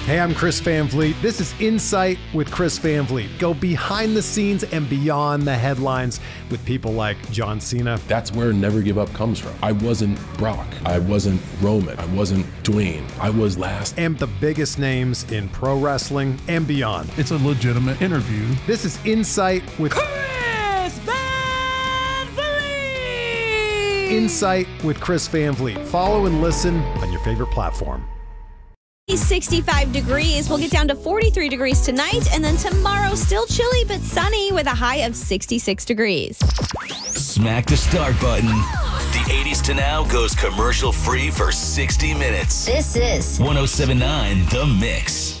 Hey, I'm Chris Van Vliet. This is Insight with Chris Van Vliet. Go behind the scenes and beyond the headlines with people like John Cena. That's where Never Give Up comes from. I wasn't Brock. I wasn't Roman. I wasn't Dwayne. I was last. And the biggest names in pro wrestling and beyond. It's a legitimate interview. This is Insight with Chris Van Vliet! Insight with Chris Van Vliet. Follow and listen on your favorite platform. 65 degrees. We'll get down to 43 degrees tonight, and then tomorrow still chilly but sunny with a high of 66 degrees. Smack the start button. The 80s to now goes commercial free for 60 minutes. This is 107.9 The Mix.